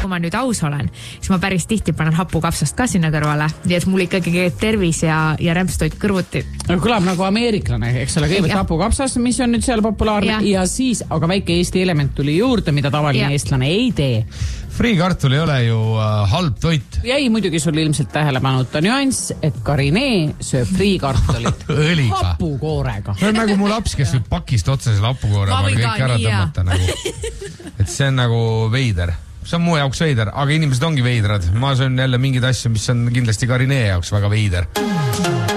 kui ma nüüd aus olen, siis ma päris tihti panen hapukapsast ka sinna kõrvale, nii et mul ikkagi tervis ja rämpstoit kõrvuti. Kõlab nagu ameeriklane, eks ole, kõigepealt hapukapsas, mis on nüüd seal populaarne ja siis, aga väike Eesti element tuli juurde, mida tavaline eestlane ei tee. Friikartul ei ole ju halb toit. Jäi muidugi sul ilmselt tähelepanuta nüanss, et Karine sööb friikartulit hapukoorega. See on nagu mu laps, kes võib pakist otsa selle hapukoore kõik ära tõmmata. Et see on nagu veider. See on mu jaoks veider, aga inimesed ongi veidrad. Ma söön jälle mingid asju, mis on kindlasti Karine jaoks väga veider.